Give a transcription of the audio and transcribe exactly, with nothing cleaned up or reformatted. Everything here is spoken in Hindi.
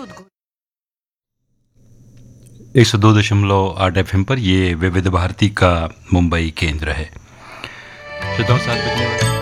उद्घोष। एक सौ दो दशमलव आठ एफ एम पर ये विविध भारती का मुंबई केंद्र है। श्रोताओं, सात बजने वाले